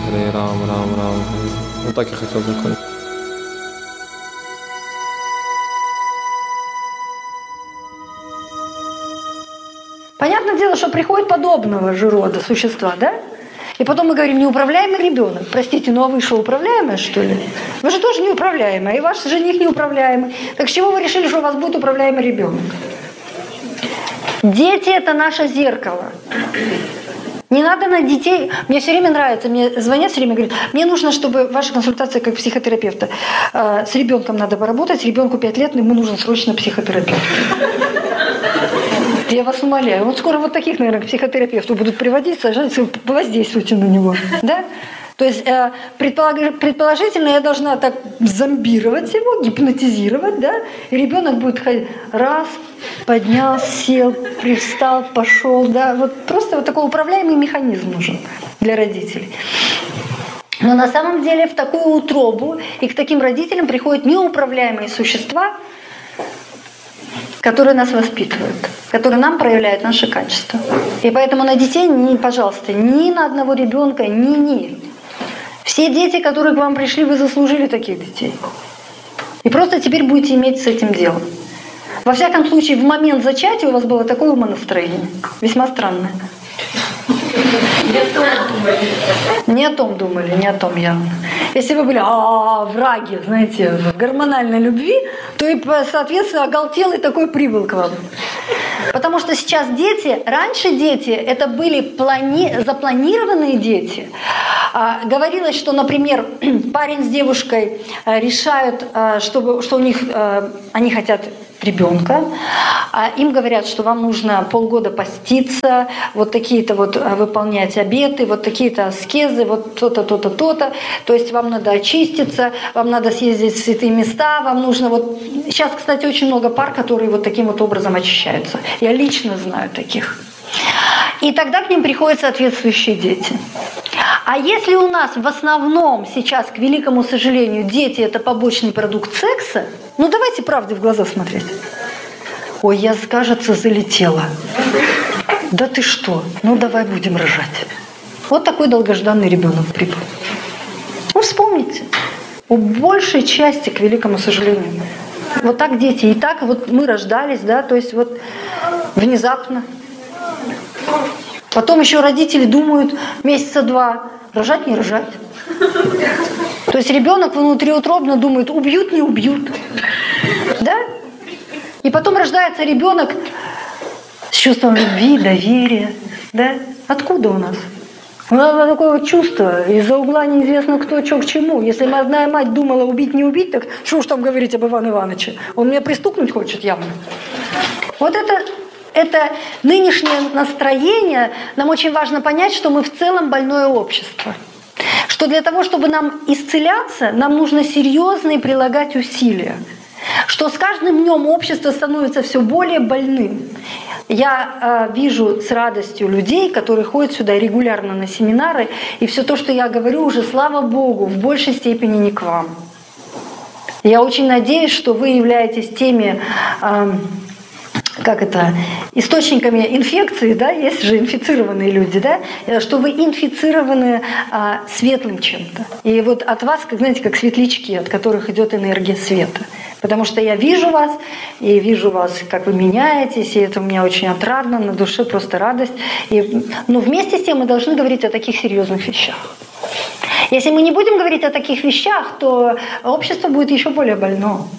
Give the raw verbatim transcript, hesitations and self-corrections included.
Харе Рам, Рам, Рам. Вот так я хотел закончить. Понятное дело, что приходит подобного же рода существа, да? И потом мы говорим, неуправляемый ребенок. Простите, ну а вы что, управляемая, что ли? Вы же тоже неуправляемая, и ваш жених неуправляемый. Так с чего вы решили, что у вас будет управляемый ребенок? Дети – это наше зеркало. Не надо на детей... Мне все время нравится, мне звонят все время, говорят, мне нужно, чтобы ваша консультация как психотерапевта. Э, с ребенком надо поработать, ребенку пять лет, ему нужен срочно психотерапевт. Я вас умоляю. Вот скоро вот таких, наверное, к психотерапевту будут приводить, сажать, воздействуйте на него. Да? То есть э, предположительно я должна так зомбировать его, гипнотизировать, да? И ребенок будет ходить раз, поднялся, сел, привстал, пошел, да? Вот просто вот такой управляемый механизм нужен для родителей. Но на самом деле в такую утробу и к таким родителям приходят неуправляемые существа, которые нас воспитывают, которые нам проявляют наши качества. И поэтому на детей, не, пожалуйста, ни на одного ребенка, ни-ни. Все дети, которые к вам пришли, вы заслужили таких детей. И просто теперь будете иметь с этим дело. Во всяком случае, в момент зачатия у вас было такое умонастроение. Весьма странное. Не о том думали. Не о том думали, не о том явно. Если вы были а враги, знаете, в гормональной любви, то и, соответственно, оголтелый такой прибыл к вам. Потому что сейчас дети, раньше дети, это были плани... запланированные дети. А, говорилось, что, например, парень с девушкой решают, чтобы, что у них, они хотят ребенка, а им говорят, что вам нужно полгода поститься, вот такие-то вот выполнять обеты, вот такие-то аскезы, вот то-то, то-то, то-то. То есть вам надо очиститься, вам надо съездить в святые места, вам нужно вот... Сейчас, кстати, очень много пар, которые вот таким вот образом очищаются. Я лично знаю таких. И тогда к ним приходят соответствующие дети. А если у нас в основном сейчас, к великому сожалению, дети – это побочный продукт секса, ну давайте правде в глаза смотреть. Ой, я, кажется, залетела. Да ты что? Ну давай будем рожать. Вот такой долгожданный ребенок прибыл. Ну вспомните. У большей части, к великому сожалению, вот так дети. И так вот мы рождались, да, то есть вот внезапно. Потом еще родители думают месяца два, рожать, не рожать. То есть ребенок внутриутробно думает, убьют, не убьют. Да? И потом рождается ребенок с чувством любви, доверия. Да? Откуда у нас? У нас такое вот чувство, из-за угла неизвестно кто, что к чему. Если моя мать думала убить, не убить, так что уж там говорить об Иване Ивановиче? Он меня пристукнуть хочет явно. Вот это... Это нынешнее настроение, нам очень важно понять, что мы в целом больное общество. Что для того, чтобы нам исцеляться, нам нужно серьезные прилагать усилия. Что с каждым днем общество становится все более больным. Я э, вижу с радостью людей, которые ходят сюда регулярно на семинары, и все то, что я говорю, уже, слава Богу, в большей степени не к вам. Я очень надеюсь, что вы являетесь теми... Э, как это, источниками инфекции, да, есть же инфицированные люди, да, что вы инфицированы а, светлым чем-то. И вот от вас, как, знаете, как светлячки, от которых идет энергия света. Потому что я вижу вас, и вижу вас, как вы меняетесь, и это у меня очень отрадно, на душе просто радость. И, но вместе с тем мы должны говорить о таких серьезных вещах. Если мы не будем говорить о таких вещах, то общество будет еще более больно.